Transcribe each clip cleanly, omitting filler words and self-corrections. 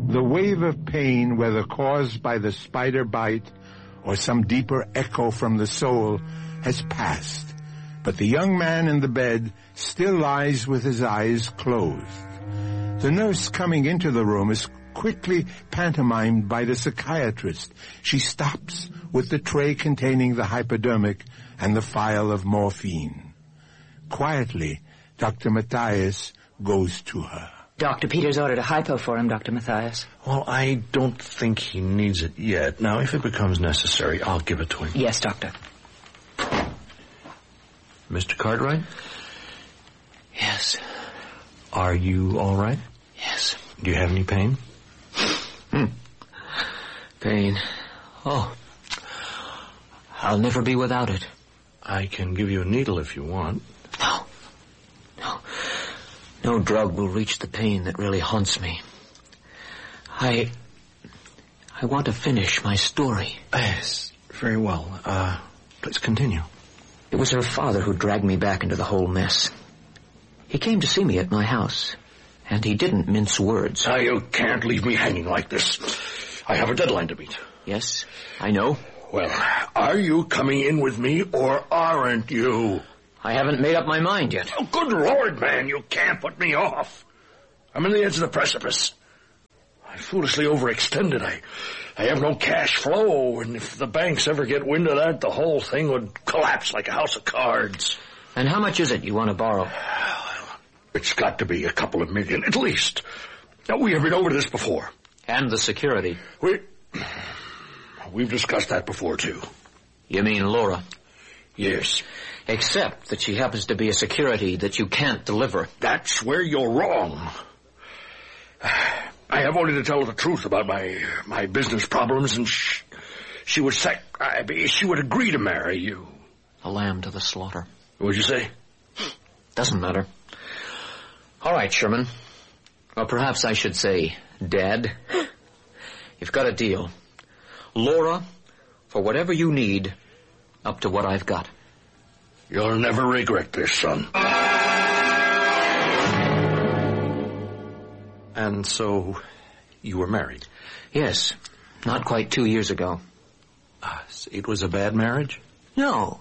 The wave of pain, whether caused by the spider bite or some deeper echo from the soul, has passed, but the young man in the bed still lies with his eyes closed. The nurse coming into the room is quickly pantomimed by the psychiatrist. She stops with the tray containing the hypodermic and the phial of morphine. Quietly, Dr. Matthias goes to her. Dr. Peters ordered a hypo for him, Dr. Matthias. Well, I don't think he needs it yet. Now, if it becomes necessary, I'll give it to him. Yes, Doctor. Mr. Cartwright? Yes. Are you all right? Yes. Do you have any pain? Pain. Oh. I'll never be without it. I can give you a needle if you want. No. No drug will reach the pain that really haunts me. I want to finish my story. Yes, very well. Please continue. It was her father who dragged me back into the whole mess. He came to see me at my house, and he didn't mince words. Now, you can't leave me hanging like this. I have a deadline to meet. Yes, I know. Well, are you coming in with me, or aren't you? I haven't made up my mind yet. Oh, good Lord, man, you can't put me off. I'm on the edge of the precipice. I foolishly overextended. I have no cash flow, and if the banks ever get wind of that, the whole thing would collapse like a house of cards. And how much is it you want to borrow? It's got to be a couple of million, at least. Now, we have been over this before. And the security. We've discussed that before, too. You mean Laura? Yes. Except that she happens to be a security that you can't deliver. That's where you're wrong. I have only to tell her the truth about my business problems, and she would agree to marry you. A lamb to the slaughter. What'd you say? Doesn't matter. All right, Sherman. Or perhaps I should say, Dad. You've got a deal. Laura, for whatever you need, up to what I've got. You'll never regret this, son. And so, you were married? Yes, not quite 2 years ago. It was a bad marriage? No,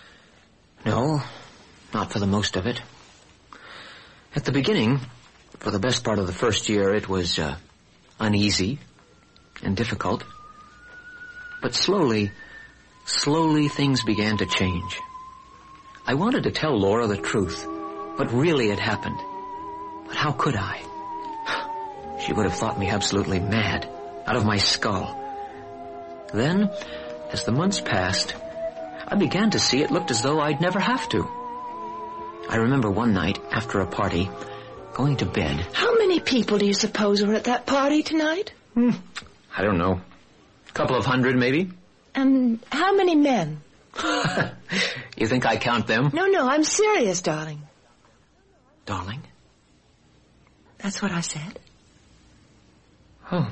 not for the most of it. At the beginning, for the best part of the first year, it was uneasy and difficult. But slowly things began to change. I wanted to tell Laura the truth, what really had happened. But how could I? She would have thought me absolutely mad, out of my skull. Then, as the months passed, I began to see it looked as though I'd never have to. I remember one night, after a party, going to bed. How many people do you suppose were at that party tonight? I don't know. A couple of hundred, maybe. And how many men? You think I count them? No, I'm serious, darling. Darling? That's what I said. Oh.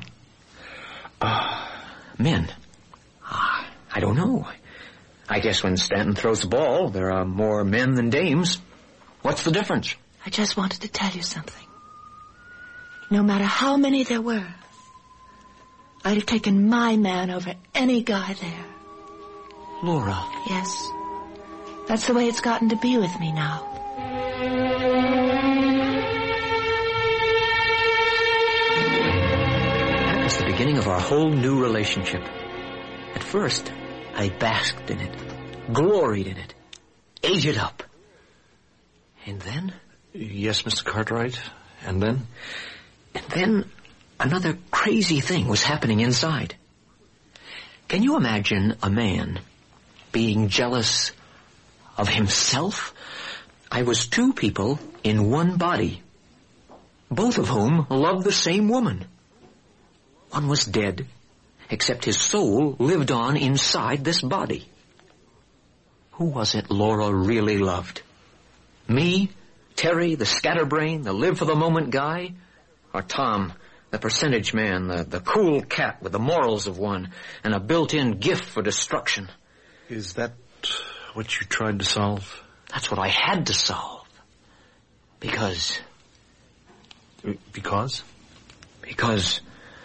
Men. I don't know. I guess when Stanton throws the ball, there are more men than dames. What's the difference? I just wanted to tell you something. No matter how many there were, I'd have taken my man over any guy there. Laura. Yes. That's the way it's gotten to be with me now. That was the beginning of our whole new relationship. At first, I basked in it, gloried in it, ate it up. And then? Yes, Mr. Cartwright. And then? And then another crazy thing was happening inside. Can you imagine a man being jealous of himself? I was two people in one body, both of whom loved the same woman. One was dead, except his soul lived on inside this body. Who was it Laura really loved? Me, Terry, the scatterbrain, the live-for-the-moment guy? Or Tom, the percentage man, the cool cat with the morals of one and a built-in gift for destruction? Is that what you tried to solve? That's what I had to solve. Because... Because? Because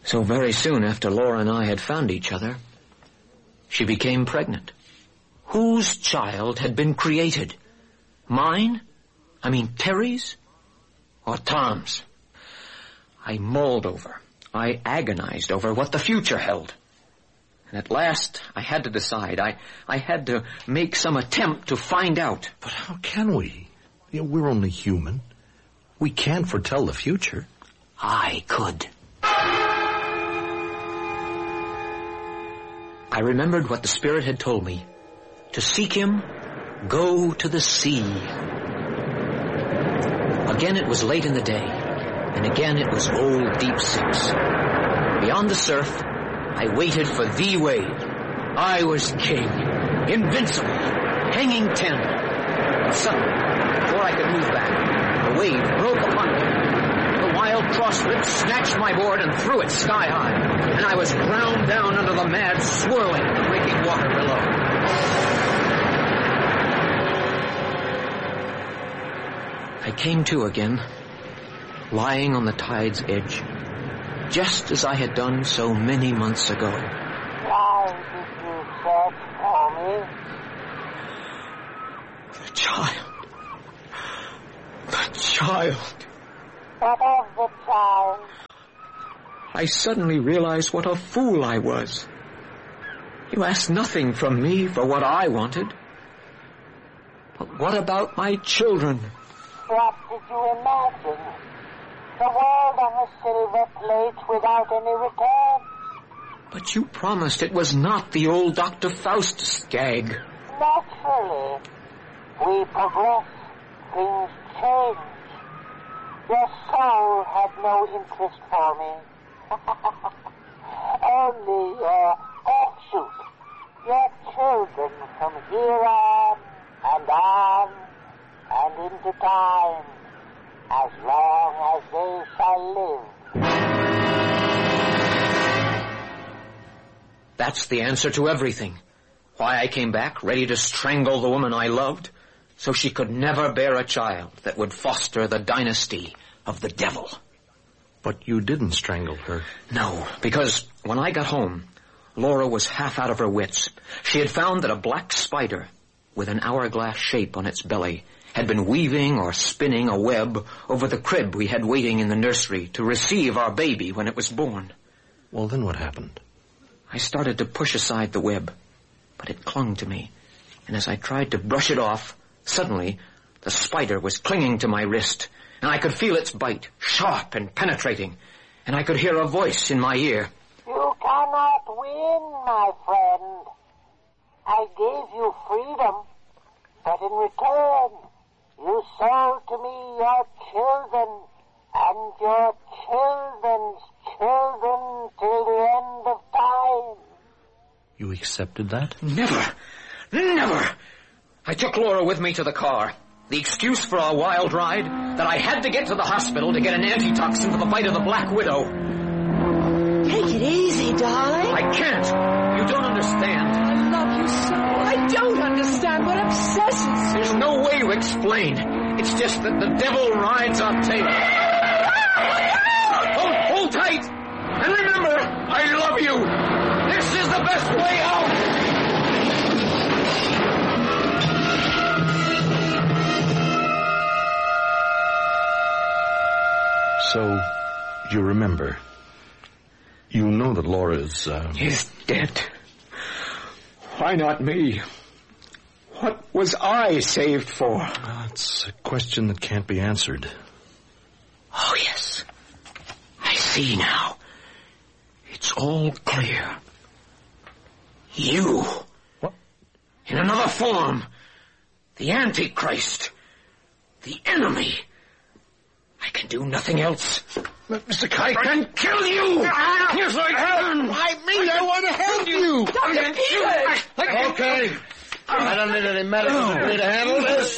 So very soon after Laura and I had found each other, she became pregnant. Whose child had been created? Mine? I mean Terry's? Or Tom's? I mulled over, I agonized over what the future held. And at last, I had to decide. I had to make some attempt to find out. But how can we? We're only human. We can't foretell the future. I could. I remembered what the Spirit had told me. To seek him, go to the sea. Again it was late in the day, and again it was old Deep Six. Beyond the surf, I waited for the wave. I was king, invincible, hanging ten. And suddenly, before I could move back, the wave broke upon me. The wild cross-rip snatched my board and threw it sky high, and I was ground down under the mad, swirling, breaking water below. I came to again, lying on the tide's edge, just as I had done so many months ago. Why did you search for me? The child. The child. What of the child? I suddenly realized what a fool I was. You asked nothing from me for what I wanted. But what about my children? What did you imagine? The world on a silver plate without any return? But you promised it was not the old Dr. Faustus gag. Naturally. We progress. Things change. Your soul had no interest for me. Only your offshoot. Your children from here on, and into time, as long as they shall live. That's the answer to everything. Why I came back, ready to strangle the woman I loved, so she could never bear a child that would foster the dynasty of the devil. But you didn't strangle her. No, because when I got home, Laura was half out of her wits. She had found that a black spider with an hourglass shape on its belly had been weaving or spinning a web over the crib we had waiting in the nursery to receive our baby when it was born. Well, then what happened? I started to push aside the web, but it clung to me, and as I tried to brush it off, suddenly the spider was clinging to my wrist, and I could feel its bite, sharp and penetrating, and I could hear a voice in my ear. You cannot win, my friend. I gave you freedom, but in return, you sold to me your children and your children's children till the end of time. You accepted that? Never! Never! I took Laura with me to the car. The excuse for our wild ride, that I had to get to the hospital to get an antitoxin for the bite of the Black Widow. Take it easy, darling. I can't. You don't understand. I love you so. I don't understand what obsesses you. There's no way to explain. It's just that the devil rides our tail. Hold tight. And remember, I love you. This is the best way out. So, you remember. You know that Laura's, Is dead. Why not me? What was I saved for? It's a question that can't be answered. Oh, yes. I see now. It's all clear. You. What? In another form. The Antichrist. The enemy. I can do nothing else. Mr. Kite. I can kill you! Yes, I can! Why me? I want to help you! Dr. Peters! Okay. I don't need any medicine for me to handle this.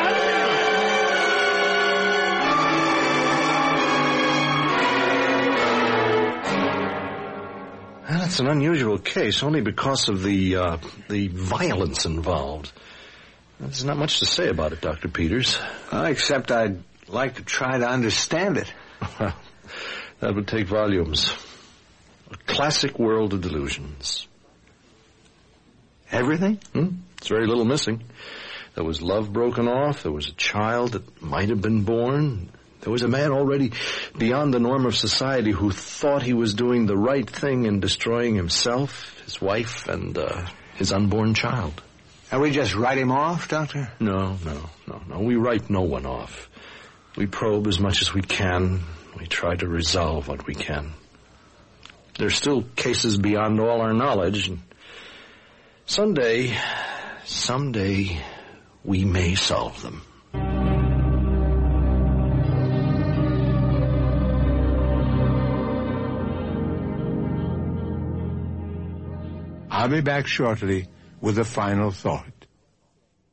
That's an unusual case, only because of the violence involved. There's not much to say about it, Dr. Peters. Except I'd like to try to understand it. That would take volumes. A classic world of delusions. Everything? There's very little missing. There was love broken off. There was a child that might have been born. There was a man already beyond the norm of society who thought he was doing the right thing in destroying himself, his wife, and his unborn child. And we just write him off, Doctor? No. We write no one off. We probe as much as we can. We try to resolve what we can. There's still cases beyond all our knowledge. And someday, we may solve them. I'll be back shortly with a final thought.